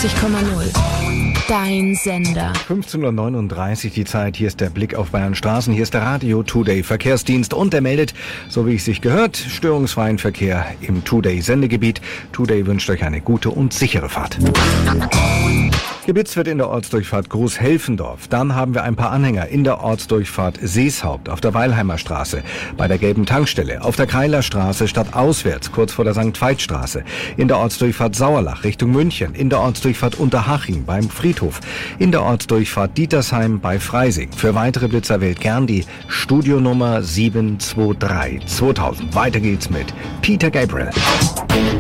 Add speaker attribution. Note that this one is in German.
Speaker 1: 94,0. Dein Sender.
Speaker 2: 15:39 Uhr die Zeit. Hier ist der Blick auf Bayern Straßen. Hier ist der Radio Today Verkehrsdienst und der meldet, so wie es sich gehört, störungsfreien Verkehr im Today Sendegebiet. Today wünscht euch eine gute und sichere Fahrt. Gebitzt wird in der Ortsdurchfahrt Großhelfendorf. Dann haben wir ein paar Anhänger in der Ortsdurchfahrt Seeshaupt, auf der Weilheimer Straße, bei der Gelben Tankstelle, auf der Kreiler Straße stadtauswärts, kurz vor der St. Veit-Straße, in der Ortsdurchfahrt Sauerlach Richtung München, in der Ortsdurchfahrt Unterhaching beim Friedhof, in der Ortsdurchfahrt Dietersheim bei Freising. Für weitere Blitzer wählt gern die Studionummer 723 2000. Weiter geht's mit Peter Gabriel.